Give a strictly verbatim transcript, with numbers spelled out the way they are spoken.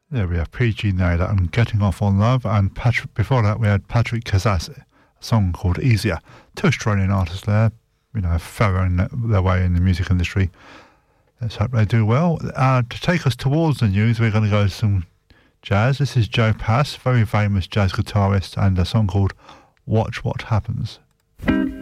There we have P G Naylor and Getting Off on Love, and Patrick, before that we had Patrick Kazassi, a song called Easier. Two Australian artists there, you know, furrowing their way in the music industry. Let's hope they do well. Uh, to take us towards the news, we're going to go to some jazz. This is Joe Pass, very famous jazz guitarist, and a song called Watch What Happens.